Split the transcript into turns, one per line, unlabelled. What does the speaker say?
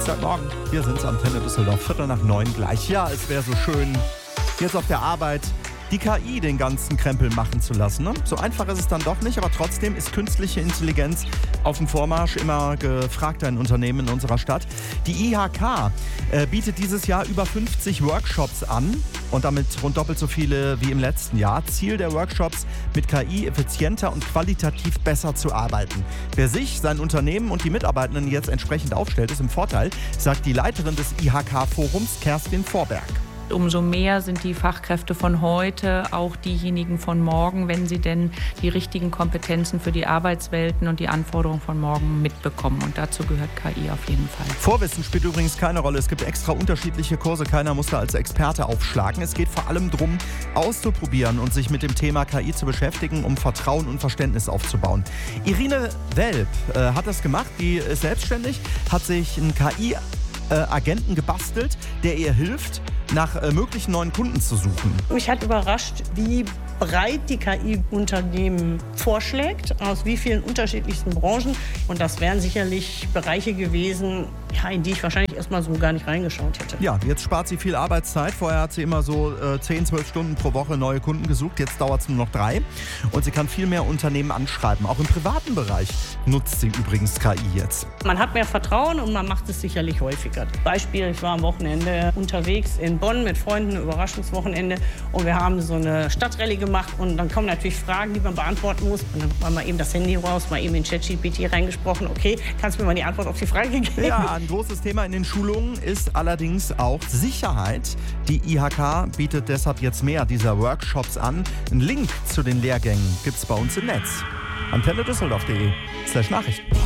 Dienstagmorgen. Hier sind es, Antenne Düsseldorf, 8:45 gleich. Ja, es wäre so schön, jetzt auf der Arbeit die KI den ganzen Krempel machen zu lassen. Ne? So einfach ist es dann doch nicht, aber trotzdem ist künstliche Intelligenz auf dem Vormarsch, immer gefragter in Unternehmen in unserer Stadt. Die IHK bietet dieses Jahr über 50 Workshops an und damit rund doppelt so viele wie im letzten Jahr. Ziel der Workshops, mit KI effizienter und qualitativ besser zu arbeiten. Wer sich, sein Unternehmen und die Mitarbeitenden jetzt entsprechend aufstellt, ist im Vorteil, sagt die Leiterin des IHK-Forums, Kerstin Vorberg.
Umso mehr sind die Fachkräfte von heute auch diejenigen von morgen, wenn sie denn die richtigen Kompetenzen für die Arbeitswelten und die Anforderungen von morgen mitbekommen. Und dazu gehört KI auf jeden Fall.
Vorwissen spielt übrigens keine Rolle. Es gibt extra unterschiedliche Kurse. Keiner muss da als Experte aufschlagen. Es geht vor allem darum, auszuprobieren und sich mit dem Thema KI zu beschäftigen, um Vertrauen und Verständnis aufzubauen. Irine Welp hat das gemacht. Die ist selbstständig, hat sich einen KI-Agenten gebastelt, der ihr hilft, nach möglichen neuen Kunden zu suchen.
Mich hat überrascht, wie breit die KI Unternehmen vorschlägt, aus wie vielen unterschiedlichsten Branchen. Und das wären sicherlich Bereiche gewesen, in die ich wahrscheinlich erstmal so gar nicht reingeschaut hätte.
Ja, jetzt spart sie viel Arbeitszeit. Vorher hat sie immer so 10, 12 Stunden pro Woche neue Kunden gesucht. Jetzt dauert es nur noch 3. Und sie kann viel mehr Unternehmen anschreiben. Auch im privaten Bereich nutzt sie übrigens KI jetzt.
Man hat mehr Vertrauen und man macht es sicherlich häufiger. Beispiel, ich war am Wochenende unterwegs in Bonn mit Freunden, ein Überraschungswochenende. Und wir haben so eine Stadtrallye gemacht. Und dann kommen natürlich Fragen, die man beantworten muss. Und dann war mal eben das Handy raus, mal eben in ChatGPT reingesprochen. Okay, kannst du mir mal die Antwort auf die Frage geben?
Ja, ein großes Thema in den Schulungen ist allerdings auch Sicherheit. Die IHK bietet deshalb jetzt mehr dieser Workshops an. Einen Link zu den Lehrgängen gibt es bei uns im Netz. AntenneDüsseldorf.de/Nachrichten.